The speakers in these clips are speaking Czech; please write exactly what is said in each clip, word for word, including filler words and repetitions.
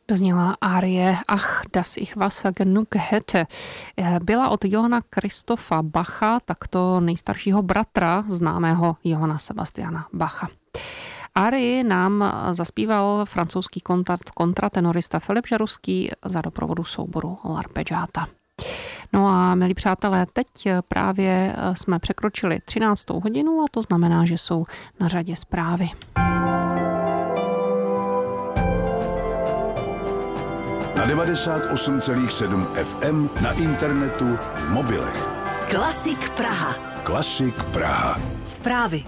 Dozněla árie Ach, das ich Wasser genug hätte. Byla od Johanna Christopha Bacha, takto nejstaršího bratra známého Johanna Sebastiana Bacha. Árii nám zaspíval francouzský kontratenorista Filip Žaruský za doprovodu souboru L'arpeggiata. No a milí přátelé, teď právě jsme překročili třináctou hodinu a to znamená, že jsou na řadě zprávy. Na devadesát osm celá sedm F M, na internetu, v mobilech. Klasik Praha. Klasik Praha. Zprávy.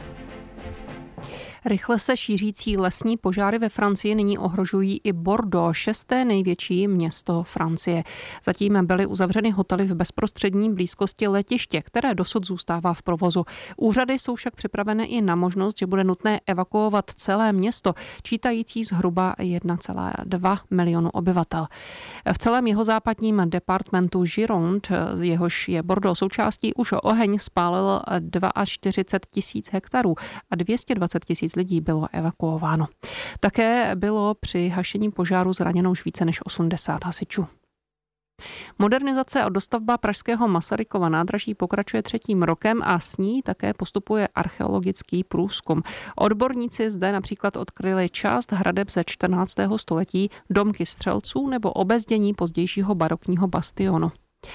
Rychle se šířící lesní požáry ve Francii nyní ohrožují i Bordeaux, šesté největší město Francie. Zatím byly uzavřeny hotely v bezprostřední blízkosti letiště, které dosud zůstává v provozu. Úřady jsou však připraveny i na možnost, že bude nutné evakuovat celé město, čítající zhruba jedna celá dva milionu obyvatel. V celém jihozápadním departementu Gironde, jehož je Bordeaux součástí, už oheň spálil čtyřicet dva tisíc hektarů a dvě stě dvacet tisíc lidí bylo evakuováno. Také bylo při hašení požáru zraněno už více než osmdesát hasičů. Modernizace a dostavba pražského Masarykova nádraží pokračuje třetím rokem a s ní také postupuje archeologický průzkum. Odborníci zde například odkryli část hradeb ze čtrnáctého století, domky střelců nebo obezdění pozdějšího barokního bastionu.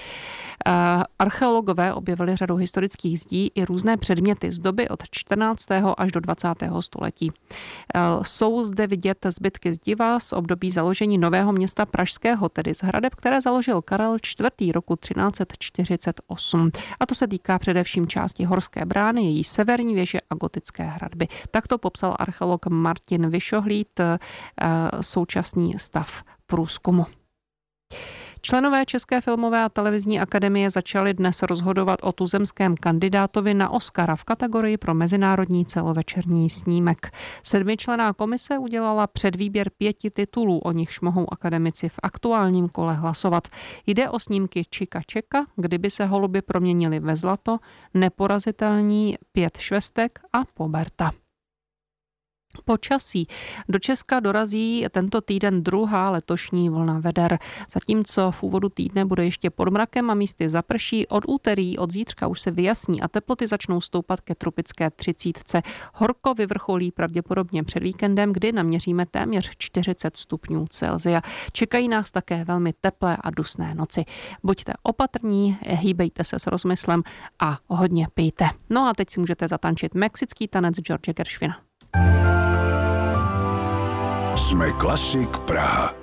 Archeologové objevili řadu historických zdí i různé předměty z doby od čtrnáctého až do dvacátého století. Jsou zde vidět zbytky zdiva z období založení nového města pražského, tedy z hradeb, které založil Karel čtvrtý. roku třináct set čtyřicet osm. A to se týká především části Horské brány, její severní věže a gotické hradby. Tak to popsal archeolog Martin Vyšohlíd současný stav průzkumu. Členové České filmové a televizní akademie začali dnes rozhodovat o tuzemském kandidátovi na Oscara v kategorii pro mezinárodní celovečerní snímek. Sedmičlenná komise udělala předvýběr pěti titulů, o nichž mohou akademici v aktuálním kole hlasovat. Jde o snímky Čika Čeka, Kdyby se holuby proměnily ve zlato, Neporazitelní, Pět švestek a Poberta. Počasí. Do Česka dorazí tento týden druhá letošní vlna veder. Zatímco v úvodu týdne bude ještě pod mrakem a místy zaprší, od úterý, od zítřka už se vyjasní a teploty začnou stoupat ke tropické třicítce. Horko vyvrcholí pravděpodobně před víkendem, kdy naměříme téměř čtyřicet stupňů Celsia. Čekají nás také velmi teplé a dusné noci. Buďte opatrní, hýbejte se s rozmyslem a hodně pijte. No a teď si můžete zatančit mexický tanec George Gershwina. Jsme Klasik Praha.